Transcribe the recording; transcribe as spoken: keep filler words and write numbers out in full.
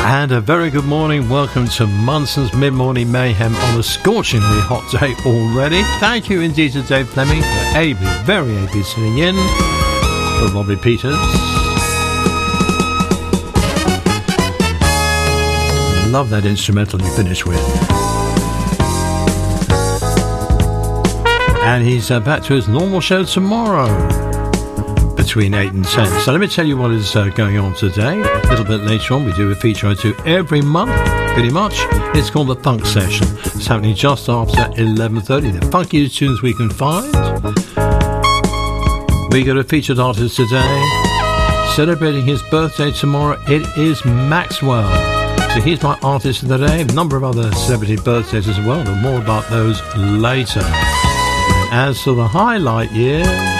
And a very good morning. Welcome to Munson's Mid-Morning Mayhem on a scorchingly hot day already. Thank you indeed to Dave Fleming for ably, very ably sitting in for Robbie Peters. Love that instrumental you finished with. And he's uh, back to his normal show tomorrow between eight and ten. So let me tell you what is uh, going on today. A little bit later on, we do a feature I do every month, pretty much. It's called the Funk Session. It's happening just after eleven thirty. The funkiest tunes we can find. We got a featured artist today, celebrating his birthday tomorrow. It is Maxwell. So he's my artist of the day. A number of other celebrity birthdays as well, and more about those later. And as for the highlight year,